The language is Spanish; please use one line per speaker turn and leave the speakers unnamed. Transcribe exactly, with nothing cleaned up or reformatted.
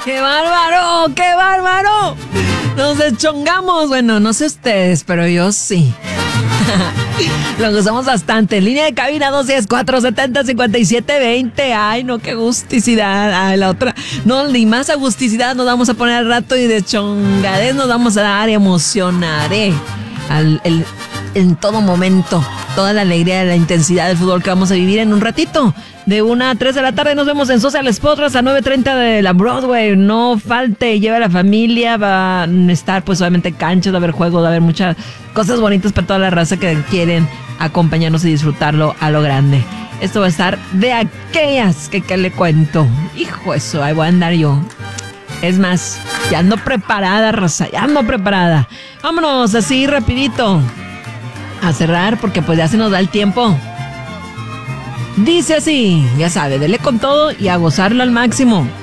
¡Qué bárbaro! ¡Qué bárbaro! Nos deschongamos. Bueno, no sé ustedes, pero yo sí. Lo gozamos bastante. Línea de cabina dos uno cero, cuatro siete cero, cinco siete dos cero. Ay, no, qué gusticidad. Ay, la otra. No, ni más agusticidad nos vamos a poner al rato y de chongadez nos vamos a dar. Emocionaré al, el, en todo momento. Toda la alegría y la intensidad del fútbol que vamos a vivir en un ratito. De una a tres de la tarde nos vemos en Social Sports a nueve treinta de la Broadway. No falte, lleva a la familia. Va a estar pues obviamente canchas, va a haber juegos, va a haber muchas cosas bonitas para toda la raza que quieren acompañarnos y disfrutarlo a lo grande. Esto va a estar de aquellas que, que le cuento. Hijo, eso, ahí voy a andar yo. Es más, ya ando preparada, raza, ya ando preparada. Vámonos así rapidito a cerrar porque pues ya se nos da el tiempo. Dice así, ya sabe, dele con todo y a gozarlo al máximo.